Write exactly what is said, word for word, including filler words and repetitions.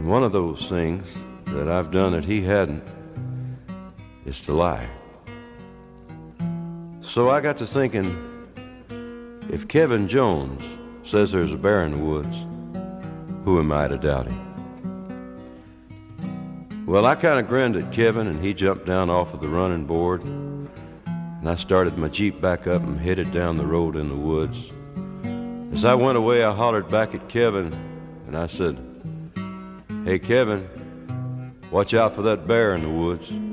one of those things that I've done that he hadn't is to lie. So I got to thinking, if Kevin Jones says there's a bear in the woods, who am I to doubt him? Well, I kind of grinned at Kevin, and he jumped down off of the running board, and I started my Jeep back up and headed down the road in the woods. As I went away, I hollered back at Kevin, and I said, "Hey, Kevin, watch out for that bear in the woods."